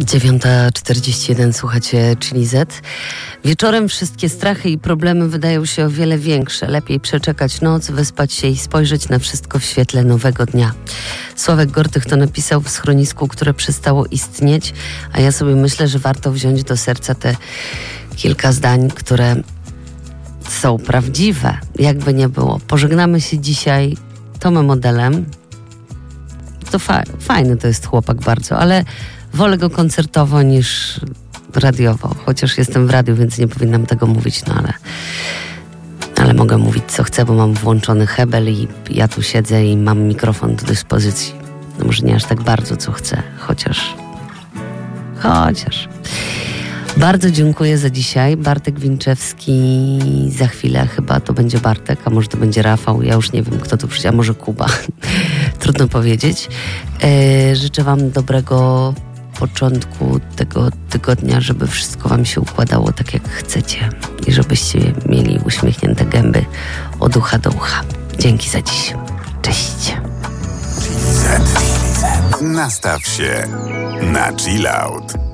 9:41, słuchacie Chili Z. Wieczorem wszystkie strachy i problemy wydają się o wiele większe. Lepiej przeczekać noc, wyspać się i spojrzeć na wszystko w świetle nowego dnia. Sławek Gortych to napisał w schronisku, które przestało istnieć, a ja sobie myślę, że warto wziąć do serca te kilka zdań, które są prawdziwe. Jakby nie było. Pożegnamy się dzisiaj Tomem Odelem. To fajny to jest chłopak bardzo, ale wolę go koncertowo niż radiowo. Chociaż jestem w radiu, więc nie powinnam tego mówić, no ale mogę mówić co chcę, bo mam włączony hebel i ja tu siedzę i mam mikrofon do dyspozycji. No może nie aż tak bardzo, co chcę, chociaż. Bardzo dziękuję za dzisiaj. Bartek Winczewski za chwilę, chyba to będzie Bartek, a może to będzie Rafał, ja już nie wiem, kto tu przyjdzie, a może Kuba. Trudno powiedzieć. Życzę wam dobrego początku tego tygodnia, żeby wszystko wam się układało tak, jak chcecie i żebyście mieli uśmiechnięte gęby od ucha do ucha. Dzięki za dziś. Cześć. Nastaw się na chill out.